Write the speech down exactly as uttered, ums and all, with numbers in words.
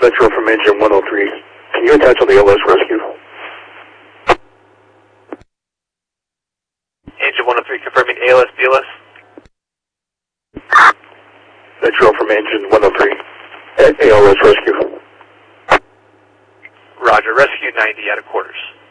Metro from engine one oh three. Can you attach on the L S rescue? Engine one oh three confirming A L S, B L S. Metro from engine one oh three. A L S rescue. Roger, rescue ninety out of quarters.